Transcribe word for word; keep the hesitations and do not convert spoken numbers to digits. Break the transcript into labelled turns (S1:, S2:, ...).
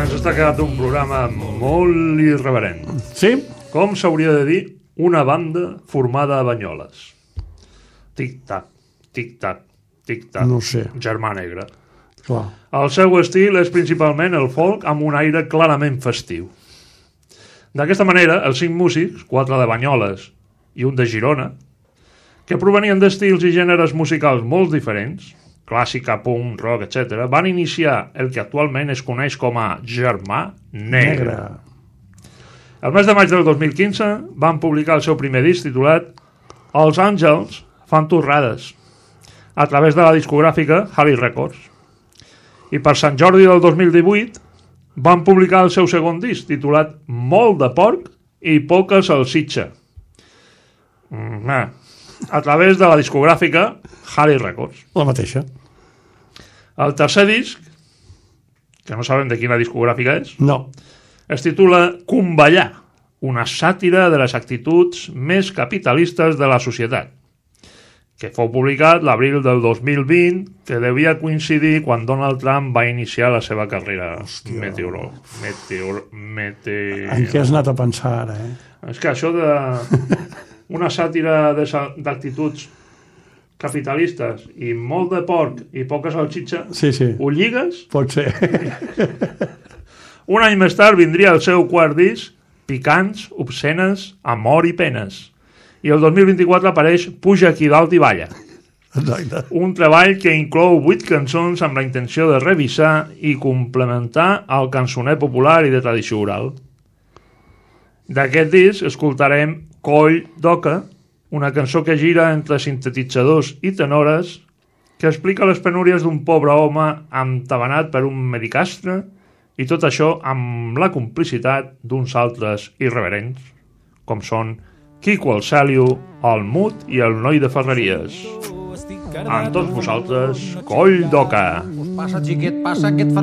S1: Ens està quedat un programa molt irreverent.
S2: Sí?
S1: Com s'hauria de dir una banda formada a Banyoles? Tic-tac, tic-tac, tic-tac.
S2: No sé.
S1: Germà Negre.
S2: Clar.
S1: El seu estil és principalment el folk amb un aire clarament festiu. D'aquesta manera, els cinc músics, quatre de Banyoles i un de Girona, que provenien d'estils i gèneres musicals molt diferents, clàssica, punk, rock, etcètera, van iniciar el que actualment es coneix com a Germà Negre. Negre. El mes de maig del dos mil quinze van publicar el seu primer disc titulat Els Àngels fan torrades a través de la discogràfica Harry Records. I per Sant Jordi del dos mil divuit van publicar el seu segon disc titulat Molt de porc i poca salsitxa. Mm, eh. A través de la discogràfica Harry Records.
S2: La mateixa.
S1: El tercer disc, que no sabem de quina discogràfica és,
S2: no.
S1: es titula Convallar, una sàtira de les actituds més capitalistes de la societat, que fou publicat l'abril del dos mil vint, que devia coincidir quan Donald Trump va iniciar la seva carrera meteoro... Meteor... Mete...
S2: En què has anat a pensar ara, eh?
S1: És que això de... una sàtira d'actituds capitalistes i molt de porc i poca salsitxa,
S2: sí, sí.
S1: Ho lligues?
S2: Pot ser.
S1: Un any més tard vindria el seu quart disc, Picants, obscenes, amor i penes. I el dos mil vint-i-quatre apareix Puja aquí dalt i balla.
S2: Exacte. Un
S1: treball que inclou vuit cançons amb la intenció de revisar i complementar el cançoner popular i de tradició oral. D'aquest disc escoltarem Coll d'Oca, una cançó que gira entre sintetitzadors i tenores, que explica les penúries d'un pobre home entabanat per un medicastre, i tot això amb la complicitat d'uns altres irreverents, com són Quico el Cèlio, el Mut i el Noi de Ferreries. Amb tots vosaltres, Coll d'Oca.
S3: Passa, xiquet, passa, que et fa